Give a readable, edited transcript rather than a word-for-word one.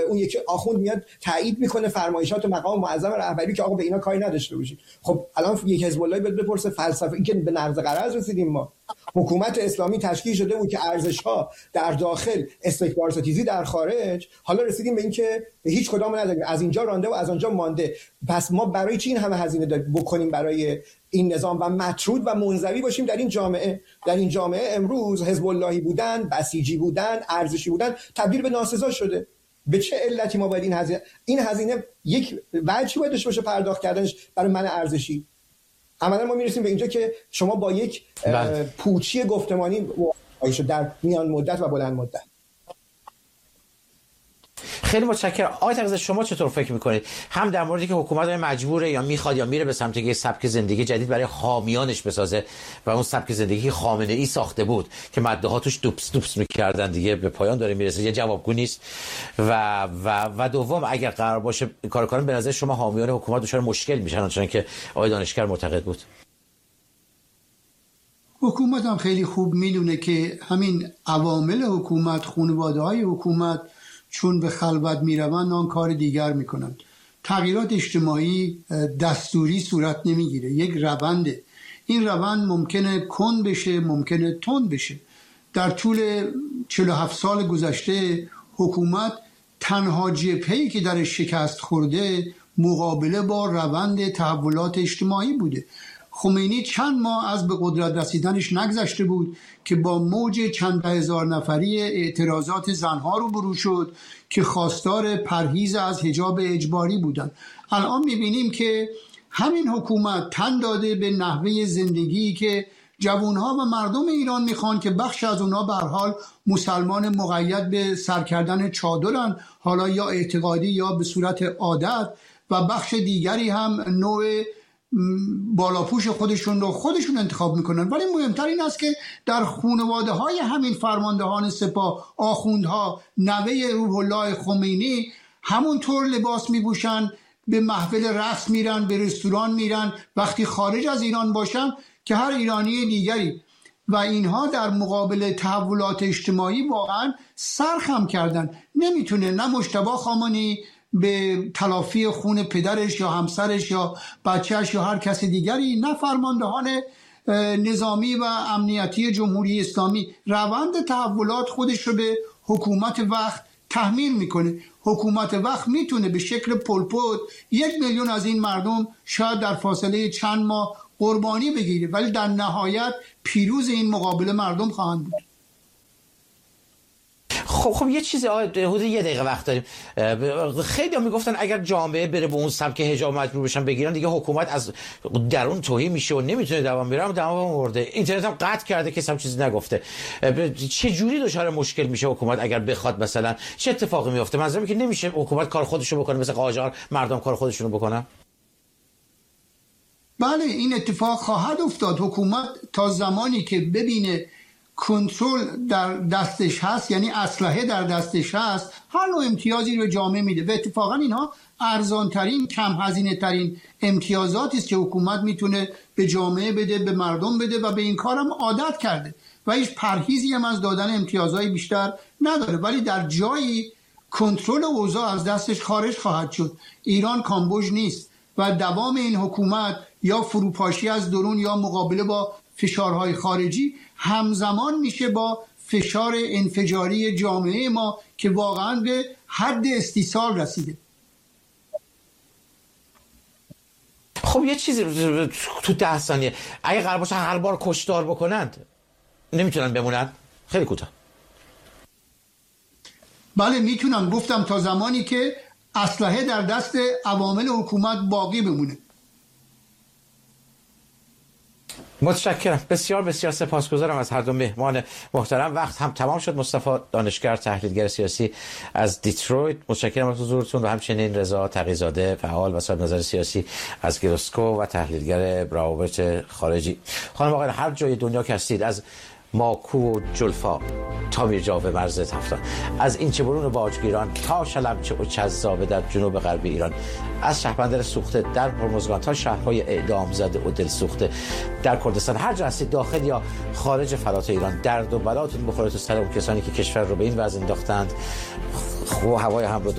اون یکی آخوند میاد تایید میکنه فرمایشات مقام معظم رهبری که آقا به اینا کاری نداشته باشید. خب الان یک حزب الله بیاد بپرسه فلسفه این که به نقض قرض رسیدیم ما. حکومت اسلامی تشکیل شده بود که ارزش‌ها در داخل استکبار ستیزی در خارج، حالا رسیدیم به این که هیچ کدام نداریم، از اینجا رانده و از آنجا مانده. پس ما برای چی این همه هزینه بکنیم برای این نظام و مطرود و منزوی باشیم در این جامعه؟ در این جامعه امروز حزب اللهی بودن، بسیجی بودن، ارزشی بودن تبدیل به ناسزا شده. به چه علتی ما باید این هزینه یک وجهی باید داشته باشه پرداخت کردنش برای من ارزشی؟ عملا ما میرسیم به اینجا که شما با یک پوچی گفتمانی در میان مدت و بلند مدت. خیلی متشکرم. آقای تقی‌زاده شما چطور فکر میکنید هم در موردی که حکومت مجبوره یا میخواد یا میره به سمت یک سبک زندگی جدید برای حامیانش بسازه و اون سبک زندگی خامنه‌ای ساخته بود که مده‌ها توش دوپس دوپس میکردن دیگه به پایان داره میرسه، یه جوابگو نیست و دوم اگر قرار باشه کار کنن به نظر شما حامیان حکومت دچار مشکل میشن چون که آقای دانشگر معتقد بود؟ حکومت هم خیلی خوب میدونه که همین عوامل حکومت، خانواده‌های حکومت چون به خلوت میروند آن کار دیگر میکنند. تغییرات اجتماعی دستوری صورت نمیگیره، یک رونده. این روند ممکنه کند بشه، ممکنه تند بشه. در طول 47 سال گذشته حکومت تنها جبهه‌ای که درش شکست خورده مقابله با روند تحولات اجتماعی بوده. خمینی چند ماه از به قدرت رسیدنش نگذشته بود که با موج چند هزار نفری اعتراضات زنها روبرو شد که خواستار پرهیز از حجاب اجباری بودند. الان میبینیم که همین حکومت تن داده به نحوه زندگی که جوانها و مردم ایران میخوان که بخش از اونا به هر حال مسلمان مقید به سر کردن چادرن، حالا یا اعتقادی یا به صورت عادت، و بخش دیگری هم نوع بالاپوش خودشون انتخاب میکنن. ولی مهمتر این است که در خانواده های همین فرماندهان سپاه، آخوندها، نوه روح الله خمینی همونطور لباس میپوشن، به محفل رقص میرن، به رستوران میرن وقتی خارج از ایران باشن که هر ایرانی دیگری. و اینها در مقابل تحولات اجتماعی واقعا سرخم کردن. نمیتونه نه مجتبی خامنه‌ای به تلافی خون پدرش یا همسرش یا بچهش یا هر کس دیگری، نه فرماندهان نظامی و امنیتی جمهوری اسلامی. روند تحولات خودش رو به حکومت وقت تحمیل میکنه. حکومت وقت میتونه به شکل پلپوت 1 میلیون از این مردم شاید در فاصله چند ماه قربانی بگیره، ولی در نهایت پیروز این مقابله مردم خواهند بود. خب یه چیزی حدود 1 دقیقه وقت داریم. خیلی هم میگفتن اگر جامعه بره به اون سمت حجاب مجبور بشن بگیرن دیگه حکومت از درون توهی میشه و نمیتونه دوام بیاره. دوام آورده، اینترنت هم قطع کرده، کسی هم چیزی نگفته. چه جوری دچار مشکل میشه حکومت اگر بخواد مثلا چه اتفاقی میفته؟ منظورم که نمیشه حکومت کار خودشو بکنه مثل قاجار مردم کار خودشونو بکنن. بله این اتفاق خواهد افتاد. حکومت تا زمانی که ببینه کنترل در دستش هست، یعنی اسلحه در دستش هست، هر نوع امتیازی رو جامعه میده. و اتفاقا اینها ارزان ترین، کم هزینه ترین امتیازاتی است که حکومت میتونه به جامعه بده، به مردم بده و به این کارم عادت کرده و هیچ پرهیزی هم از دادن امتیازهای بیشتر نداره. ولی در جایی کنترل اوضاع از دستش خارج خواهد شد. ایران کامبوج نیست و دوام این حکومت یا فروپاشی از درون یا مقابله با فشارهای خارجی همزمان میشه با فشار انفجاری جامعه ما که واقعا به حد استیصال رسیده. خب یه چیزی تو 10 ثانیه اگه قرار باشه هر بار کشتار بکنند نمیتونن بمونن؟ خیلی کوتاه. بله میتونن. گفتم تا زمانی که اسلحه در دست عوامل حکومت باقی بمونه. متشکرم. بسیار بسیار سپاسگزارم از هر دو مهمان محترم. وقت هم تمام شد. مصطفی دانشگر، تحلیلگر سیاسی از دیترویت، متشکرم از حضورتون، و همچنین رضا تقی‌زاده، فعال و صاحب نظر سیاسی از گیروسکو و تحلیلگر روابط خارجی. خانم آقایان هر جای دنیا که هستید، از ماکو و جلفا تا میرجاو مرز تفتان، از این چبرون باجگیران تا شلمچه و چذابه در جنوب غربی ایران، از شهربندر سوخته در هرمزگان تا شهرهای اعدام زده و دل سوخته در کردستان، هر جا هستید داخل یا خارج فرات ایران، درد و بلاتون بخوره تو سر اون کسانی که کشور رو به این وضع انداختند. هوای هم رو